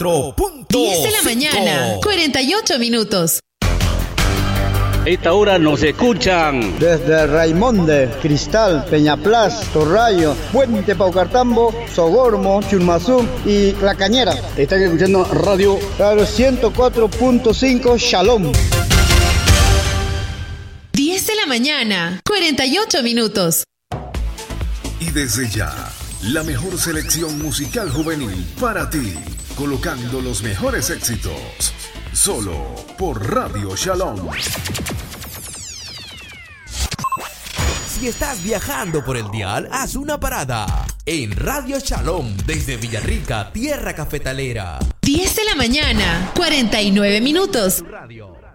10 de la mañana, 48 minutos. Esta hora nos escuchan desde Raimonde, Cristal, Peñaplas, Torrayo, Puente Paucartambo, Sogormo, Churmazú y La Cañera. Están escuchando Radio Claro 104.5 Shalom. 10 de la mañana, 48 minutos. Y desde ya, la mejor selección musical juvenil para ti, colocando los mejores éxitos. Solo por Radio Shalom. Si estás viajando por el dial, haz una parada en Radio Shalom desde Villarrica, tierra cafetalera. 10 de la mañana, 49 minutos. Radio.